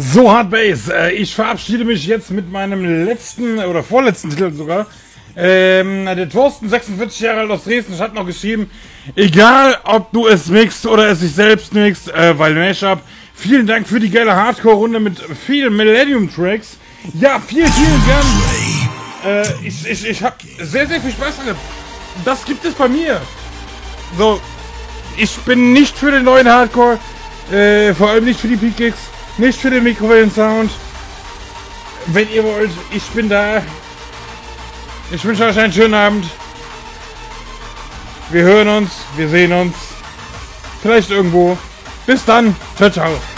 So, Hardbase, ich verabschiede mich jetzt mit meinem letzten oder vorletzten Titel sogar. Der Thorsten, 46 Jahre alt aus Dresden, hat noch geschrieben, egal ob du es mixt oder es sich selbst mixt, weil Mashup. Vielen Dank für die geile Hardcore-Runde mit vielen Millennium-Tracks. Ja, vielen Dank. Ich habe sehr viel Spaß gehabt. Das gibt es bei mir. So, ich bin nicht für den neuen Hardcore, vor allem nicht für die Peak-Kicks, nicht für den Mikrowellen-Sound. Wenn ihr wollt, ich bin da. Ich wünsche euch einen schönen Abend. Wir hören uns, wir sehen uns. Vielleicht irgendwo. Bis dann. Ciao, ciao.